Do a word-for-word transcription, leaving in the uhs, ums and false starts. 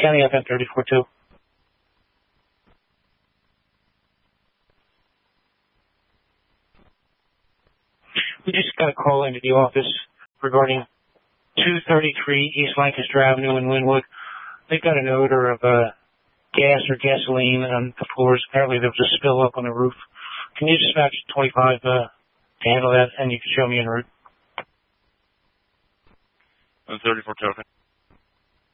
County F M thirty-four two. We just got a call into the office regarding two thirty-three East Lancaster Avenue in Linwood. They got an odor of uh, gas or gasoline on the floors. Apparently there was a spill up on the roof. Can you dispatch twenty-five uh, to handle that, and you can show me en route? thirty-four token.